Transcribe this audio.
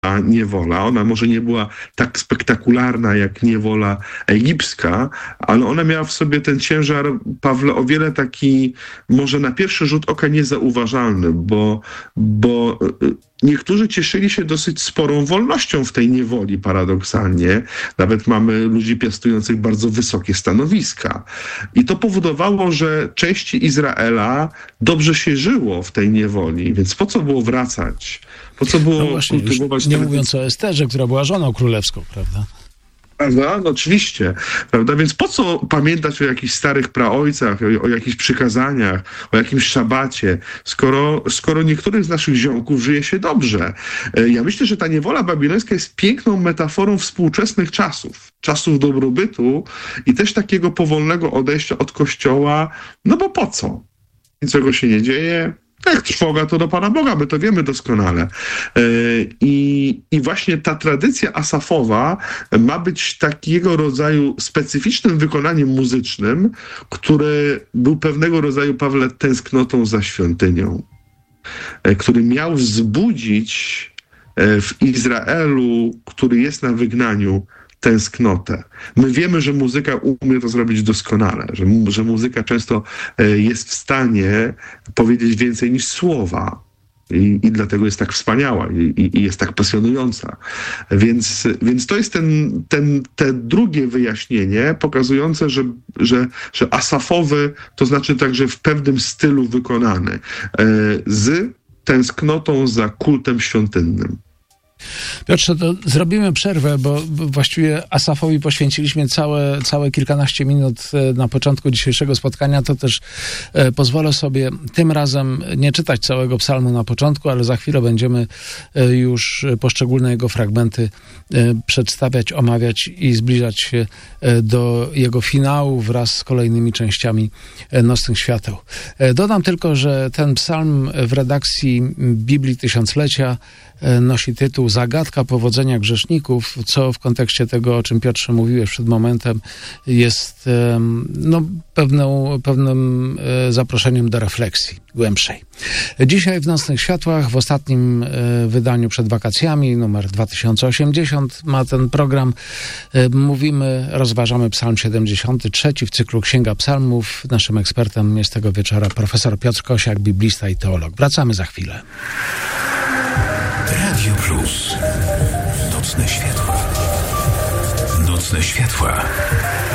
niewola. Ona może nie była tak spektakularna jak niewola egipska, ale ona miała w sobie ten ciężar, Pawle, o wiele taki może na pierwszy rzut oka niezauważalny, bo niektórzy cieszyli się dosyć sporą wolnością w tej niewoli, paradoksalnie. Nawet mamy ludzi piastujących bardzo wysokie stanowiska. I to powodowało, że części Izraela dobrze się żyło w tej niewoli, więc po co było wracać? Po co było kultywować... Nie mówiąc o Esterze, która była żoną królewską, prawda? Prawda? No oczywiście, prawda? Więc po co pamiętać o jakichś starych praojcach, o jakichś przykazaniach, o jakimś szabacie, skoro niektórych z naszych ziomków żyje się dobrze? Ja myślę, że ta niewola babilońska jest piękną metaforą współczesnych czasów dobrobytu i też takiego powolnego odejścia od Kościoła, no bo po co? Niczego się nie dzieje. Jak trwoga, to do Pana Boga, my to wiemy doskonale. I właśnie ta tradycja asafowa ma być takiego rodzaju specyficznym wykonaniem muzycznym, który był pewnego rodzaju, Pawle, tęsknotą za świątynią, który miał wzbudzić w Izraelu, który jest na wygnaniu, tęsknotę. My wiemy, że muzyka umie to zrobić doskonale, że muzyka często jest w stanie powiedzieć więcej niż słowa. I dlatego jest tak wspaniała i jest tak pasjonująca. Więc to jest te drugie wyjaśnienie pokazujące, że asafowy to znaczy także w pewnym stylu wykonany, z tęsknotą za kultem świątynnym. Piotrze, to zrobimy przerwę, bo właściwie Asafowi poświęciliśmy całe kilkanaście minut na początku dzisiejszego spotkania. To też pozwolę sobie tym razem nie czytać całego psalmu na początku, ale za chwilę będziemy już poszczególne jego fragmenty przedstawiać, omawiać i zbliżać się do jego finału wraz z kolejnymi częściami Nocnych Świateł. Dodam tylko, że ten psalm w redakcji Biblii Tysiąclecia nosi tytuł Zagadka powodzenia grzeszników, co w kontekście tego, o czym Piotrze mówiłeś przed momentem, jest pewnym zaproszeniem do refleksji głębszej. Dzisiaj w Nocnych Światłach, w ostatnim wydaniu przed wakacjami, numer 2080 ma ten program, rozważamy psalm 73 w cyklu Księga Psalmów. Naszym ekspertem jest tego wieczora profesor Piotr Kosiak, biblista i teolog. Wracamy za chwilę. Radio Plus. Nocne światła. Nocne światła.